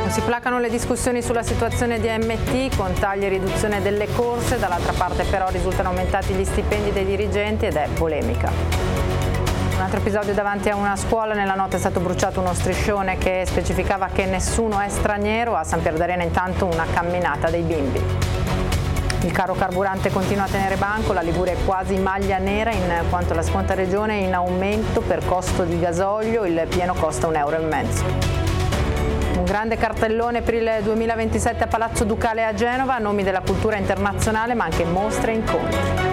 Non si placano le discussioni sulla situazione di AMT con tagli e riduzione delle corse, dall'altra parte però risultano aumentati gli stipendi dei dirigenti ed è polemica. Un altro episodio davanti a una scuola, nella notte è stato bruciato uno striscione che specificava che nessuno è straniero, a San Pier d'Arena intanto una camminata dei bimbi. Il caro carburante continua a tenere banco, la Liguria è quasi maglia nera in quanto la seconda regione è in aumento per costo di gasolio, il pieno costa €1,50. Un grande cartellone per il 2027 a Palazzo Ducale a Genova, a nomi della cultura internazionale ma anche mostre e incontri.